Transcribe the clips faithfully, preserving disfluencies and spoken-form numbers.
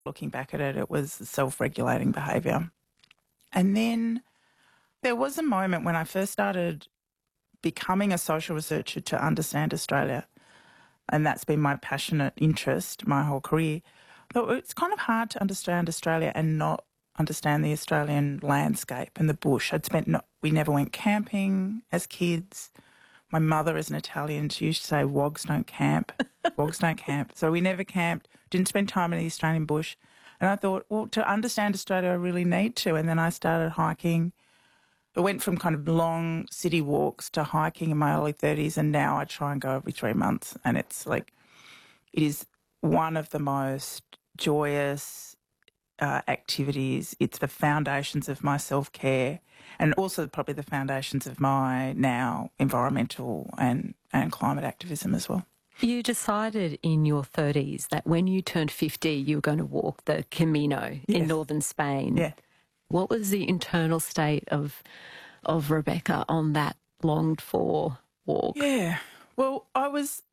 Looking back at it, it was self-regulating behaviour. And then there was a moment when I first started becoming a social researcher to understand Australia, and that's been my passionate interest my whole career. But it's kind of hard to understand Australia and not understand the Australian landscape and the bush. I'd spent no, we never went camping as kids. My mother is an Italian. She used to say, wogs don't camp. Wogs don't camp. So we never camped, didn't spend time in the Australian bush. And I thought, well, to understand Australia, I really need to. And then I started hiking. I went from kind of long city walks to hiking in my early thirties, and now I try and go every three months. And it's like, it is one of the most joyous uh, activities. It's the foundations of my self-care, and also probably the foundations of my now environmental and, and climate activism as well. You decided in your thirties that when you turned fifty, you were going to walk the Camino Yes. in northern Spain. Yeah. What was the internal state of of Rebecca on that longed-for walk? Yeah. Well, I was,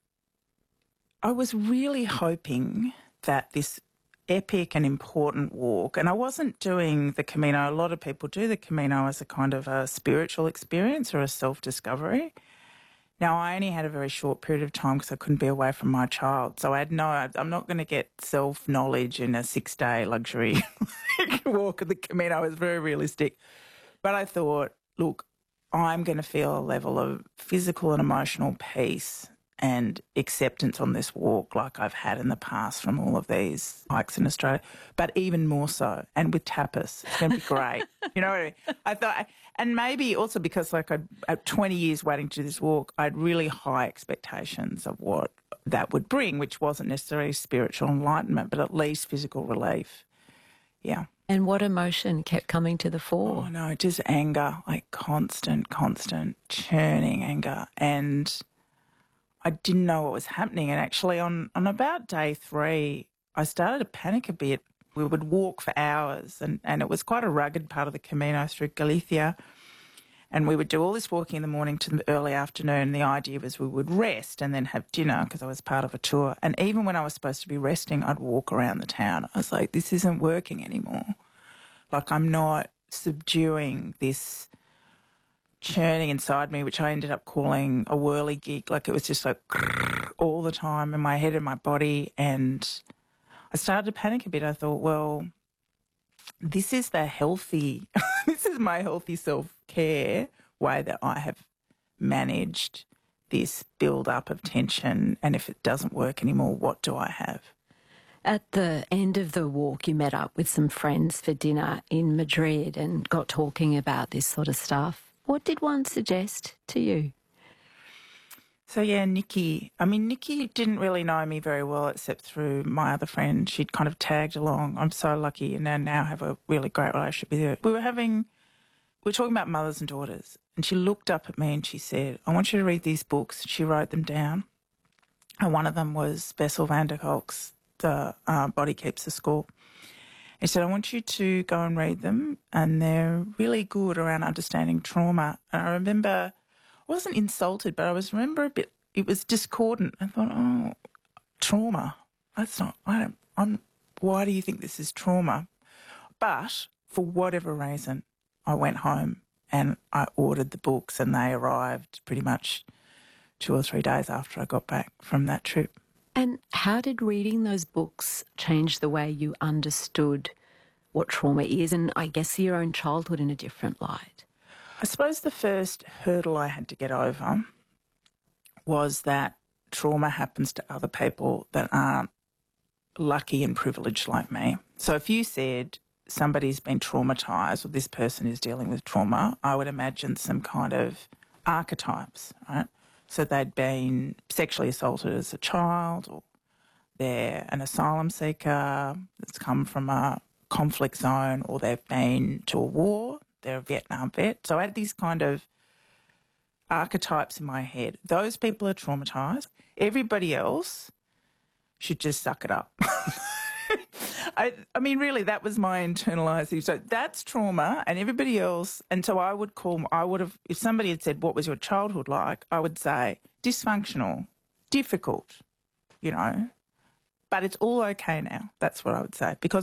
I was really hoping that this epic and important walk, and I wasn't doing the Camino. A lot of people do the Camino as a kind of a spiritual experience or a self-discovery. Now, I only had a very short period of time because I couldn't be away from my child. So I had no, I'm not going to get self-knowledge in a six-day luxury walk of the Camino. I was very realistic. But I thought, look, I'm going to feel a level of physical and emotional peace and acceptance on this walk like I've had in the past from all of these hikes in Australia, but even more so, and with tapas. It's going to be great. You know what I mean? I thought, and maybe also because like I'd, at twenty years waiting to do this walk, I had really high expectations of what that would bring, which wasn't necessarily spiritual enlightenment, but at least physical relief. Yeah. And what emotion kept coming to the fore? Oh, no, just anger, like constant, constant, churning anger. And I didn't know what was happening. And actually on, on about day three, I started to panic a bit. We would walk for hours, and, and it was quite a rugged part of the Camino through Galicia. And we would do all this walking in the morning to the early afternoon. The idea was we would rest and then have dinner because I was part of a tour. And even when I was supposed to be resting, I'd walk around the town. I was like, this isn't working anymore. Like, I'm not subduing this churning inside me, which I ended up calling a whirligig. Like, it was just like all the time in my head and my body. And I started to panic a bit. I thought, well, this is the healthy, this is my healthy self-care way that I have managed this build-up of tension. And if it doesn't work anymore, what do I have? At the end of the walk, you met up with some friends for dinner in Madrid and got talking about this sort of stuff. What did one suggest to you? So, yeah, Nikki. I mean, Nikki didn't really know me very well except through my other friend. She'd kind of tagged along. I'm so lucky and I now have a really great relationship with her. We were having, we were talking about mothers and daughters, and she looked up at me and she said, I want you to read these books. She wrote them down. And one of them was Bessel van der Kolk's The uh, Body Keeps the Score. He said, I want you to go and read them, and they're really good around understanding trauma. And I remember, I wasn't insulted, but I was remember a bit, it was discordant. I thought, oh, trauma. That's not, I don't, I'm, why do you think this is trauma? But for whatever reason, I went home and I ordered the books, and they arrived pretty much two or three days after I got back from that trip. And how did reading those books change the way you understood what trauma is and I guess your own childhood in a different light? I suppose the first hurdle I had to get over was that trauma happens to other people that aren't lucky and privileged like me. So if you said somebody's been traumatised or this person is dealing with trauma, I would imagine some kind of archetypes, right? So they'd been sexually assaulted as a child, or they're an asylum seeker that's come from a conflict zone, or they've been to a war, they're a Vietnam vet. So I had these kind of archetypes in my head. Those people are traumatised. Everybody else should just suck it up. I, I mean, really, that was my internalising. So that's trauma, and everybody else. And so I would call, I would have, if somebody had said, what was your childhood like? I would say dysfunctional, difficult, you know, but it's all okay now. That's what I would say, because